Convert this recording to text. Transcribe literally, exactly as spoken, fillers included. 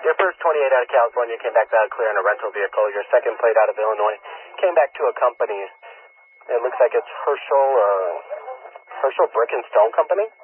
Your first twenty-eight out of California came back loud clear in a rental vehicle. Your second plate out of Illinois came back to a company. It looks like it's Herschel, uh, Herschel Brick and Stone Company.